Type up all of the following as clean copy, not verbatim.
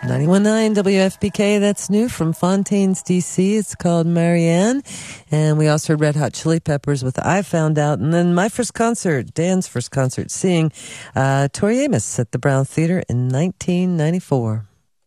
91.9 WFPK, that's new from Fontaine's, D.C. It's called Marianne. And we also heard Red Hot Chili Peppers with I Found Out. And then my first concert, Dan's first concert, seeing Tori Amos at the Brown Theater in 1994.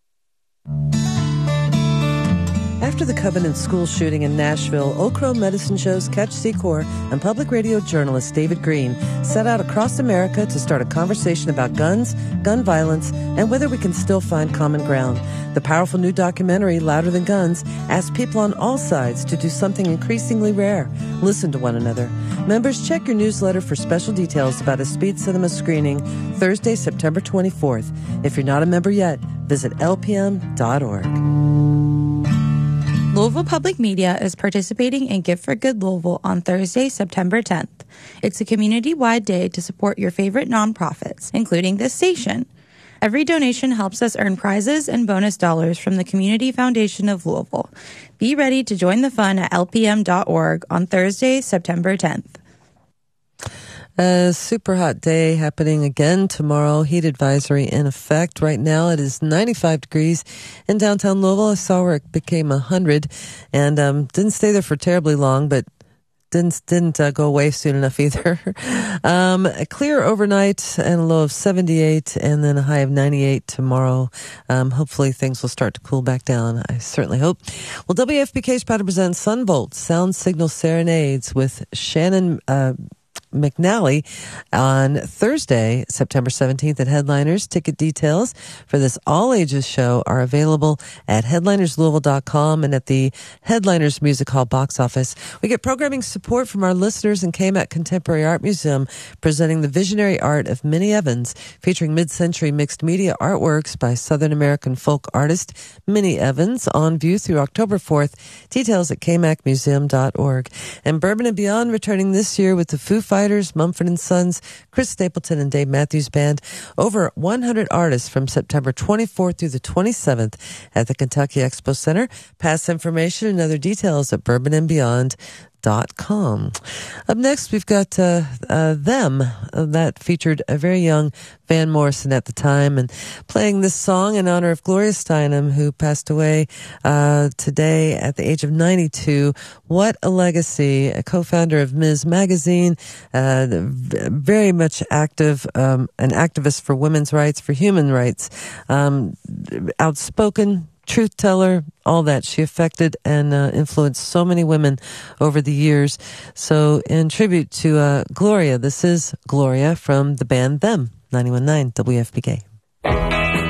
After the Covenant school shooting in Nashville, Oak Crow Medicine Show's Catch Secor and public radio journalist David Green set out across America to start a conversation about guns, gun violence, and whether we can still find common ground. The powerful new documentary, Louder Than Guns, asks people on all sides to do something increasingly rare: listen to one another. Members, check your newsletter for special details about a speed cinema screening Thursday, September 24th. If you're not a member yet, visit lpm.org. Louisville Public Media is participating in Gift for Good Louisville on Thursday, September 10th. It's a community-wide day to support your favorite nonprofits, including this station. Every donation helps us earn prizes and bonus dollars from the Community Foundation of Louisville. Be ready to join the fun at lpm.org on Thursday, September 10th. A super hot day happening again tomorrow. Heat advisory in effect. Right now it is 95 degrees in downtown Louisville. I saw where it became 100 and didn't stay there for terribly long, but didn't go away soon enough either. A clear overnight and a low of 78 and then a high of 98 tomorrow. Hopefully things will start to cool back down. I certainly hope. Well, WFPK is proud to present Sunvolt Sound Signal Serenades with Shannon McNally on Thursday, September 17th at Headliners. Ticket details for this all-ages show are available at headlinerslouisville.com and at the Headliners Music Hall box office. We get programming support from our listeners in KMAC Contemporary Art Museum, presenting the visionary art of Minnie Evans, featuring mid-century mixed media artworks by Southern American folk artist Minnie Evans, on view through October 4th. Details at kmacmuseum.org. And Bourbon and Beyond returning this year with the Foo Fighters, Mumford & Sons, Chris Stapleton, and Dave Matthews Band. Over 100 artists from September 24th through the 27th at the Kentucky Expo Center. Pass information and other details at bourbonandbeyond.com. Up next, we've got Them. That featured a very young Van Morrison at the time, and playing this song in honor of Gloria Steinem, who passed away today at the age of 92. What a legacy. A co-founder of Ms. Magazine, very much active, an activist for women's rights, for human rights, outspoken, truth teller, all that. She affected and influenced so many women over the years. So in tribute to Gloria, this is Gloria from the band Them, 91.9 WFPK.